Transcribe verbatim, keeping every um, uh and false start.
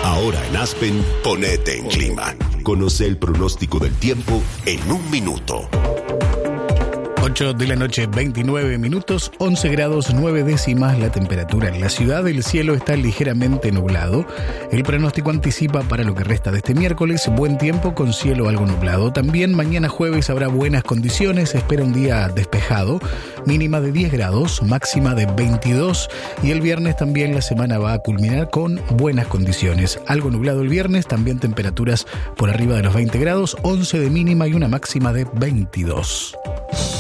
Ahora en Aspen, ponete en clima. Conoce el pronóstico del tiempo en un minuto. ocho de la noche, veintinueve minutos, once grados nueve décimas la temperatura en la ciudad. El cielo está ligeramente nublado. El pronóstico anticipa para lo que resta de este miércoles buen tiempo con cielo algo nublado. También mañana jueves habrá buenas condiciones. Se espera un día despejado, mínima de diez grados, máxima de veintidós. Y el viernes también la semana va a culminar con buenas condiciones. Algo nublado el viernes, también temperaturas por arriba de los veinte grados, once de mínima y una máxima de veintidós.